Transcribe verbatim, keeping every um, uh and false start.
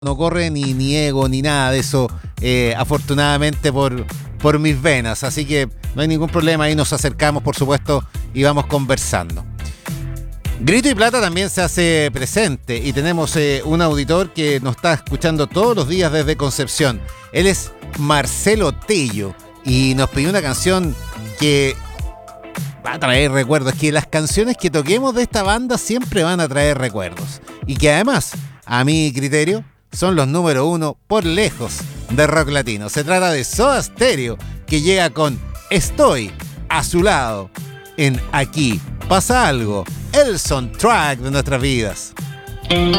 no corre ni, ni ego ni nada de eso, eh, afortunadamente por, por mis venas, así que no hay ningún problema, ahí nos acercamos por supuesto y vamos conversando. Grito y Plata también se hace presente y tenemos eh, un auditor que nos está escuchando todos los días desde Concepción. Él es Marcelo Tello y nos pidió una canción que va a traer recuerdos, que las canciones que toquemos de esta banda siempre van a traer recuerdos y que además, a mi criterio, son los número uno por lejos de rock latino. Se trata de Soda Stereo, que llega con Estoy a su lado en Aquí Pasa Algo, el soundtrack de nuestras vidas.